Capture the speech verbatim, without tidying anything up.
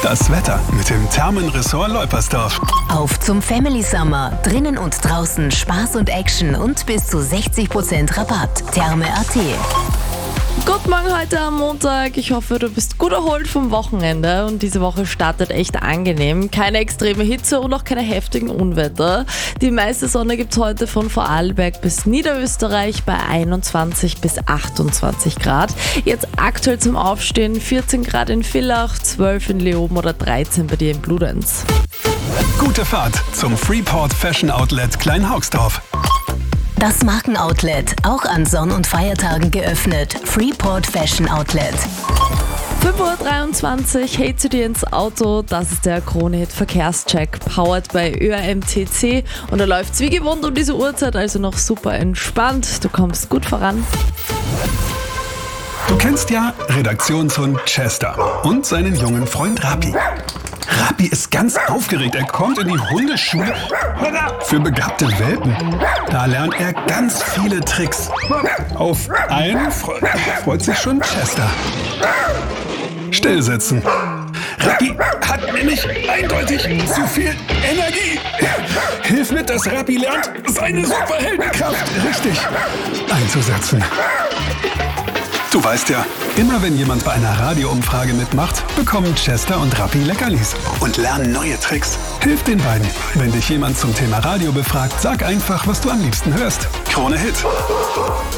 Das Wetter mit dem Thermenressort Leupersdorf. Auf zum Family Summer. Drinnen und draußen Spaß und Action und bis zu sechzig Prozent Rabatt. Therme Punkt at. Guten Morgen heute am Montag. Ich hoffe, du bist gut erholt vom Wochenende und diese Woche startet echt angenehm. Keine extreme Hitze und auch keine heftigen Unwetter. Die meiste Sonne gibt es heute von Vorarlberg bis Niederösterreich bei einundzwanzig bis achtundzwanzig Grad. Jetzt aktuell zum Aufstehen vierzehn Grad in Villach, zwölf in Leoben oder dreizehn bei dir in Bludenz. Gute Fahrt zum Freeport Fashion Outlet Kleinhaugsdorf. Das Markenoutlet, auch an Sonn- und Feiertagen geöffnet. Freeport Fashion Outlet. fünf Uhr dreiundzwanzig, hey zu dir ins Auto, das ist der Krone-Hit Verkehrscheck, powered bei Ö R M T C und da läuft's wie gewohnt um diese Uhrzeit, also noch super entspannt, du kommst gut voran. Du kennst ja Redaktionshund Chester und seinen jungen Freund Rappi. Rappi ist ganz aufgeregt. Er kommt in die Hundeschule für begabte Welpen. Da lernt er ganz viele Tricks. Auf einen fre- freut sich schon Chester. Stillsitzen. Rappi hat nämlich eindeutig zu viel Energie. Hilf mit, dass Rappi lernt, seine Superheldenkraft richtig einzusetzen. Du weißt ja, immer wenn jemand bei einer Radioumfrage mitmacht, bekommen Chester und Rappi Leckerlis und lernen neue Tricks. Hilf den beiden. Wenn dich jemand zum Thema Radio befragt, sag einfach, was du am liebsten hörst. Krone Hit.